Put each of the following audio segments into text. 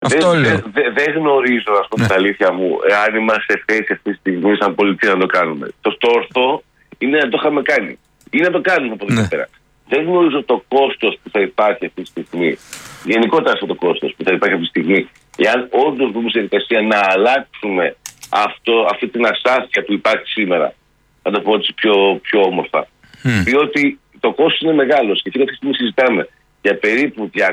Αυτό λέω. Δεν γνωρίζω, ας πούμε, την αλήθεια μου, αν είμαστε θέση αυτή τη στιγμή σαν πολιτεία να το κάνουμε. Το ορθό είναι να το είχαμε κάνει. Ή να το κάνουμε από εδώ πέρα. Δεν γνωρίζω το κόστος που θα υπάρχει αυτή τη στιγμή. Γενικότερα αυτό το κόστος που θα υπάρχει αυτή τη στιγμή. Εάν όντως βγούμε σε διαδικασία να αλλάξουμε αυτή την ασάφεια που υπάρχει σήμερα. Να το πω έτσι πιο όμορφα. Διότι το κόστος είναι μεγάλο. Και αυτή τη στιγμή συζητάμε για περίπου 230.000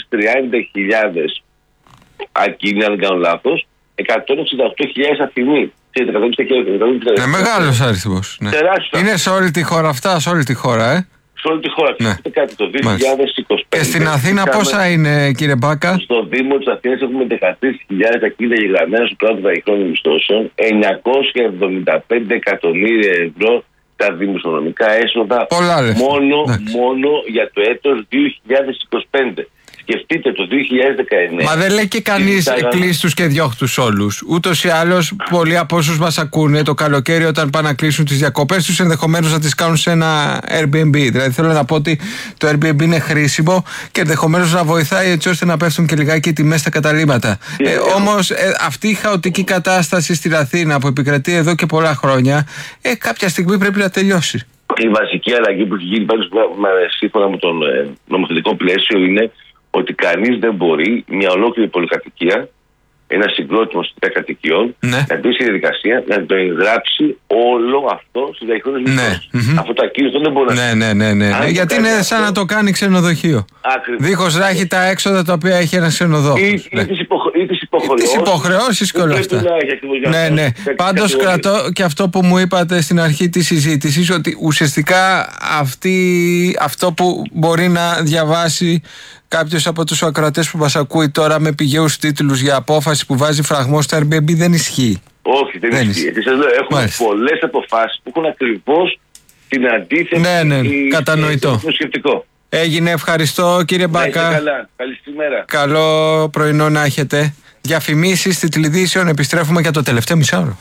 ακίνητα, αν δεν κάνω λάθος, 168.000 αφημοί. Είναι μεγάλος αριθμός. Ναι. Είναι σε όλη τη χώρα αυτά, σε όλη τη χώρα, Σε όλη τη χώρα. Ναι. Κάτι το 2025. Και στην Αθήνα πόσα είναι, κύριε Μπάκα? Στο Δήμο της Αθήνας έχουμε 13.000 ακίνητα γεγραμμένα στο πλάτο βραχυχρόνιων μισθώσεων, 975 εκατομμύρια ευρώ τα δημοσιονομικά έσοδα μόνο για το έτος 2025. Σκεφτείτε το 2019. Μα δεν λέει και κανείς κλείστους και διώχτους όλους. Ούτως ή άλλως, πολλοί από όσους μας ακούνε το καλοκαίρι, όταν πάνε να κλείσουν τις διακοπές τους, ενδεχομένως να τις κάνουν σε ένα Airbnb. Δηλαδή, θέλω να πω ότι το Airbnb είναι χρήσιμο και ενδεχομένως να βοηθάει έτσι ώστε να πέφτουν και λιγάκι οι τιμές στα καταλύματα. Όμως, αυτή η χαοτική κατάσταση στην Αθήνα που επικρατεί εδώ και πολλά χρόνια, κάποια στιγμή πρέπει να τελειώσει. Η βασική αλλαγή που έχει γίνει πάντως σύμφωνα με τον νομοθετικό πλαίσιο είναι ότι κανείς δεν μπορεί μια ολόκληρη πολυκατοικία, ένα συγκρότημα κατοικιών, να μπει στη διαδικασία να το εγγράψει όλο αυτό στις βραχυχρόνιες μισθώσεις. Αυτό το ακίνητο δεν μπορεί να Ναι. Γιατί είναι σαν να το κάνει ξενοδοχείο. Δίχως να έχει τα έξοδα τα οποία έχει ένα ξενοδόχος. Ή τις υποχρεώσεις και όλα αυτά. Ναι. Πάντως κρατώ και αυτό που μου είπατε στην αρχή της συζήτησης, ότι ουσιαστικά αυτό που μπορεί να διαβάσει κάποιος από τους ακροατές που μας ακούει τώρα με πηγαίους τίτλους για απόφαση που βάζει φραγμό στο Airbnb δεν ισχύει. Όχι, δεν ισχύει. Έχουμε πολλές αποφάσεις που έχουν ακριβώς την αντίθεση. Ναι, κατανοητό. Σκεπτικό. Έγινε, ευχαριστώ κύριε Μπάκα. Καλά, καλή μέρα. Καλό πρωινό να έχετε. Διαφημίσεις, τιτλιδίσεων, επιστρέφουμε για το τελευταίο μισάωρο.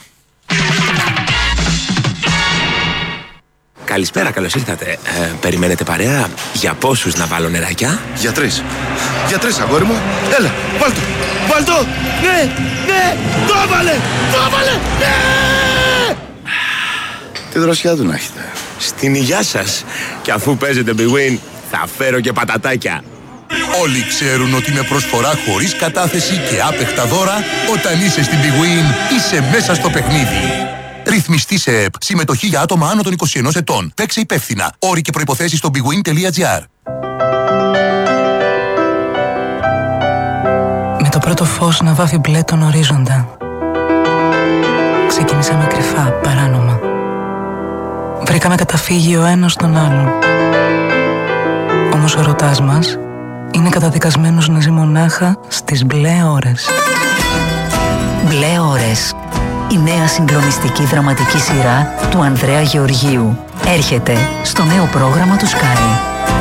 Καλησπέρα, καλώς ήρθατε. Περιμένετε παρέα? Για πόσους να βάλω νεράκια? Για τρεις. Για τρεις, αγόρι μου. Έλα, βάλ' το. Βάλ' το. Ναι. Το έβαλε. Ναι. Τι δροσιά του να έχετε. Στην υγειά σας. Και αφού παίζετε BWIN, θα φέρω και πατατάκια. Όλοι ξέρουν ότι με προσφορά χωρίς κατάθεση και άπεχτα δώρα, όταν είσαι στην BWIN, είσαι μέσα στο παιχνίδι. Ρυθμιστή σε ΕΠ. Συμμετοχή για άτομα άνω των 21 ετών. Παίξε υπεύθυνα. Όροι και προϋποθέσεις στο bwin.gr. Με το πρώτο φως να βάφει μπλε τον ορίζοντα, ξεκινήσαμε κρυφά, παράνομα. Βρήκαμε καταφύγιο ο ένας στον άλλον. Όμως ο ερωτάς μας είναι καταδικασμένος να ζει μονάχα στις μπλε ώρες. Μπλε ώρες. Η νέα συγκλονιστική δραματική σειρά του Ανδρέα Γεωργίου έρχεται στο νέο πρόγραμμα του Sky.